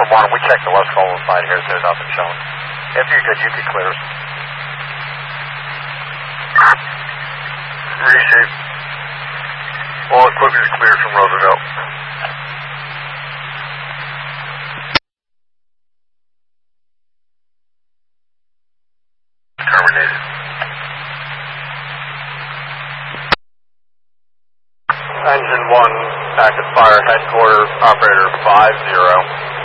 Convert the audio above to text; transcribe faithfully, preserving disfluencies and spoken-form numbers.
Four one, we checked the west Colwell side here, so there's nothing showing. If you're good, you can clear us. Reshape. All equipment is cleared from Roosevelt. Terminated. Engine one, active fire, headquarters, operator five zero.